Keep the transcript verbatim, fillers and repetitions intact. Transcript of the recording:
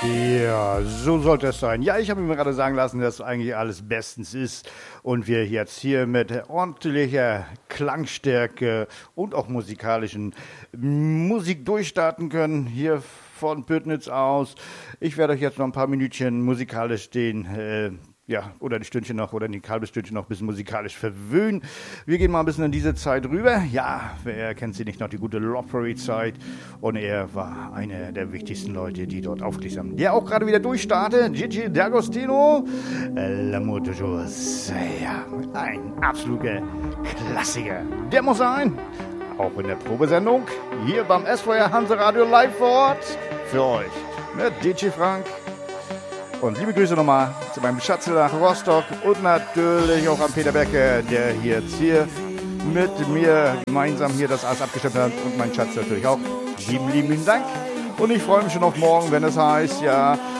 Ja, so sollte es sein. Ja, ich habe mir gerade sagen lassen, dass eigentlich alles bestens ist und wir jetzt hier mit ordentlicher Klangstärke und auch musikalischen Musik durchstarten können. Hier von Püttnitz aus. Ich werde euch jetzt noch ein paar Minütchen musikalisch den äh, ja, oder ein Stündchen noch oder ein halbes Stündchen noch ein bisschen musikalisch verwöhnen. Wir gehen mal ein bisschen in diese Zeit rüber. Ja, wer kennt sie nicht noch, die gute Lottery-Zeit. Und er war einer der wichtigsten Leute, die dort aufgelegt haben. Der auch gerade wieder durchstartet, Gigi D'Agostino, L'amour toujours. Ja, ein absoluter Klassiker. Der muss sein, auch in der Probesendung, hier beim S V R Hanseradio live vor Ort, für euch mit D J Frank. Und liebe Grüße nochmal zu meinem Schatzel nach Rostock und natürlich auch an Peter Becker, der hier jetzt hier mit mir gemeinsam hier das Eis abgestimmt hat und mein Schatz natürlich auch. Lieben, lieben, lieben Dank. Und ich freue mich schon auf morgen, wenn es heißt, ja,